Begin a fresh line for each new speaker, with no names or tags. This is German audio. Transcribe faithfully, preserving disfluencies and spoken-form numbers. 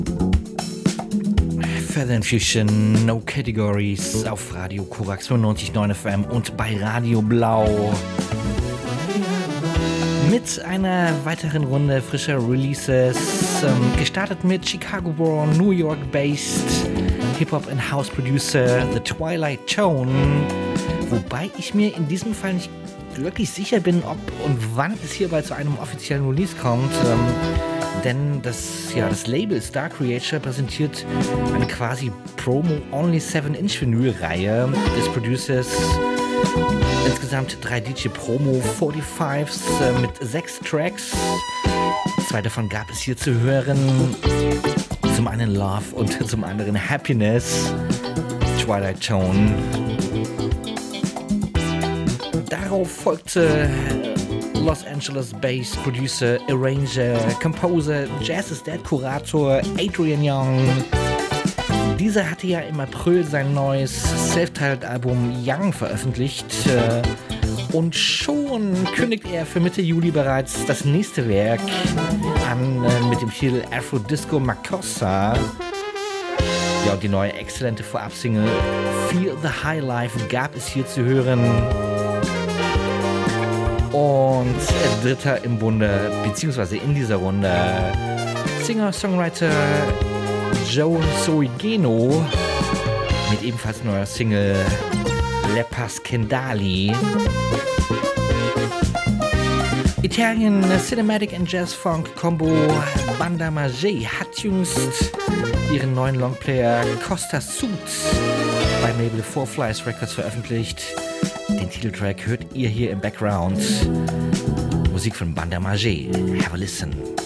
Feather Infusion, No Categories auf Radio Korax fünfundneunzig Komma neun F M und bei Radio Blau. Mit einer weiteren Runde frischer Releases, ähm, gestartet mit Chicago-born, New York-based Hip-Hop and House Producer The Twilight Zone, wobei ich mir in diesem Fall nicht wirklich sicher bin, ob und wann es hierbei zu einem offiziellen Release kommt, ähm, denn das, ja, das Label Star Creature präsentiert eine quasi Promo-Only seven Inch Vinyl-Reihe des Producers. Insgesamt drei D J-Promo-fünfundvierzigs äh, mit sechs Tracks. Zwei davon gab es hier zu hören. Zum einen Love und zum anderen Happiness. Twilight Zone. Darauf folgte Los Angeles-based Producer, Arranger, Composer, Jazz is Dead Kurator Adrian Younge. Dieser hatte ja im April sein neues Self-Titled-Album Young veröffentlicht äh, und schon kündigt er für Mitte Juli bereits das nächste Werk an äh, mit dem Titel Afro Disco Makossa. Ja, und die neue exzellente Vorab-Single Feel the High Life gab es hier zu hören. Und dritter im Bunde, beziehungsweise in dieser Runde, Singer-Songwriter Joe Soigeno mit ebenfalls neuer Single Le Pascendali. Italian Cinematic and Jazz Funk Combo Banda Marché hat jüngst ihren neuen Longplayer Costa Sud beim Label Four Flies Records veröffentlicht. Den Titeltrack hört ihr hier im Background. Musik von Banda Marché. Have a listen.